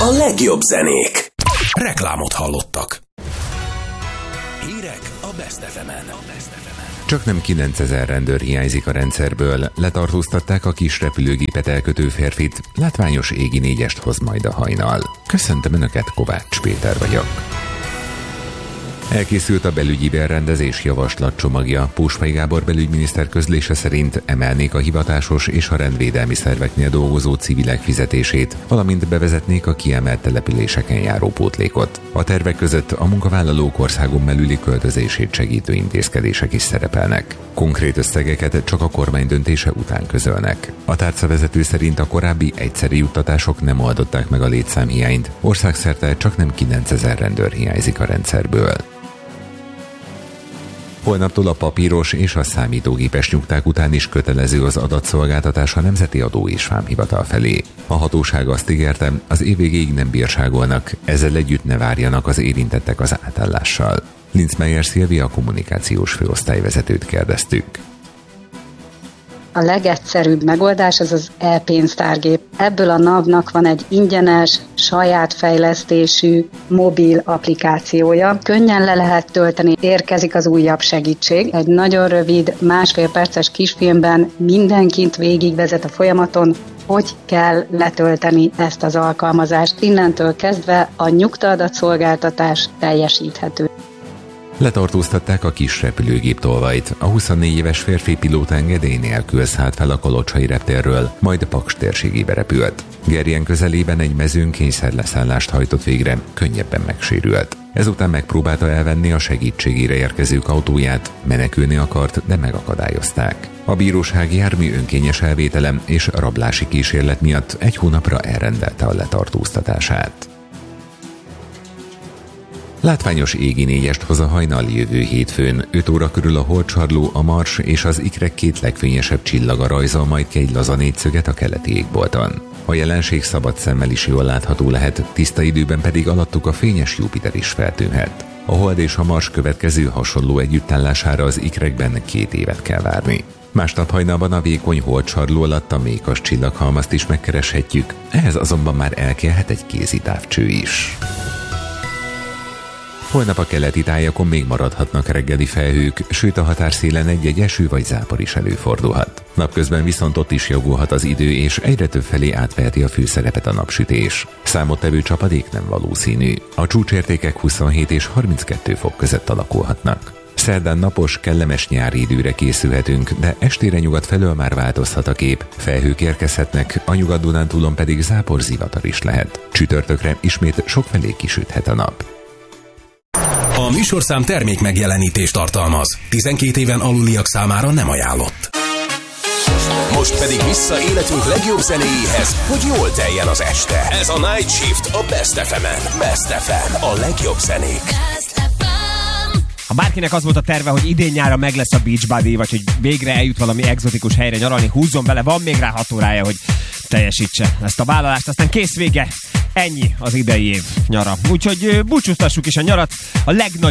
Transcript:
A legjobb zenék. Reklámot hallottak. Hírek a Best FM-en. Csaknem 9000 rendőr hiányzik a rendszerből. Letartóztatták a kis repülőgépet elkötő férfit. Látványos égi négyest hoz majd a hajnal. Köszöntöm Önöket, Kovács Péter vagyok. Elkészült a belügyi berendezés javaslatcsomagja. Póspay Gábor belügyminiszter közlése szerint emelnék a hivatásos és a rendvédelmi szerveknél dolgozó civilek fizetését, valamint bevezetnék a kiemelt településeken járó pótlékot. A tervek között a munkavállalók országon belüli költözését segítő intézkedések is szerepelnek. Konkrét összegeket csak a kormány döntése után közölnek. A tárcavezető szerint a korábbi egyszeri juttatások nem oldották meg a létszámhiányt. Országszerte csaknem 9000 rendőr hiányzik a rendszerből. Holnaptól a papíros és a számítógépes nyugták után is kötelező az adatszolgáltatás a Nemzeti Adó és Vámhivatal felé. A hatóság azt ígérte, az év végéig nem bírságolnak, ezzel együtt ne várjanak az érintettek az átállással. Linzmeier Szilvia kommunikációs főosztályvezetőt kérdeztük. A legegyszerűbb megoldás az az e-pénztárgép. Ebből a NAV-nak van egy ingyenes, saját fejlesztésű mobil applikációja. Könnyen le lehet tölteni, érkezik az újabb segítség. Egy nagyon rövid, 1,5 perces kisfilmben mindenkit végigvezet a folyamaton, hogy kell letölteni ezt az alkalmazást. Innentől kezdve a nyugtaadatszolgáltatás teljesíthető. Letartóztatták a kis repülőgép tolvajt. A 24 éves férfi pilóta engedély nélkül szállt fel a Kolocsai reptérről, majd Paks térségébe repült. Gerjen közelében egy mezőn kényszerleszállást hajtott végre, könnyebben megsérült. Ezután megpróbálta elvenni a segítségére érkezők autóját, menekülni akart, de megakadályozták. A bíróság jármű önkényes elvétele és rablási kísérlet miatt 1 hónapra elrendelte a letartóztatását. Látványos égi négyest hoz a hajnal jövő hétfőn. 5 óra körül a Holdcsarló, a Mars és az ikrek 2 legfényesebb csillaga rajzol majd ki egy laza négyszöget a keleti égbolton. A jelenség szabad szemmel is jól látható lehet, tiszta időben pedig alattuk a fényes Jupiter is feltűnhet. A Hold és a Mars következő hasonló együttállására az ikrekben 2 évet kell várni. Másnap hajnalban a vékony Holdcsarló alatt a mékas csillaghalmazt is megkereshetjük, ehhez azonban már elkelhet egy kézi távcső is. Holnap a keleti tájakon még maradhatnak reggeli felhők, sőt a határszélen egy-egy eső vagy zápor is előfordulhat. Napközben viszont ott is javulhat az idő, és egyre több felé átveheti a főszerepet a napsütés. Számottevő csapadék nem valószínű. A csúcsértékek 27 és 32 fok között alakulhatnak. Szerdán napos, kellemes nyári időre készülhetünk, de estére nyugat felől már változhat a kép. Felhők érkezhetnek, a Nyugat-Dunántúlon pedig zápor-zivatar is lehet. Csütörtökre ismét sokfelé kisüthet a nap. A műsorszám termék megjelenítést tartalmaz. 12 éven aluliak számára nem ajánlott. Most pedig vissza életünk legjobb zenéjéhez, hogy jól teljen az este. Ez a Night Shift a Best FM-en. Best FM, a legjobb zenék. Ha bárkinek az volt a terve, hogy idén nyára meg lesz a Beachbody, vagy hogy végre eljut valami egzotikus helyre nyaralni, húzzon bele, van még rá 6 órája, hogy teljesítse ezt a vállalást, aztán kész vége. Ennyi az idei év nyara. Úgyhogy búcsúztassuk is a nyarat a legnagyobb